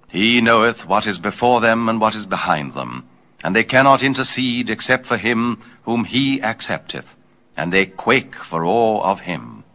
He knoweth what is before them and what is behind them, and they cannot intercede except for him whom he accepteth, and they quake for awe of him.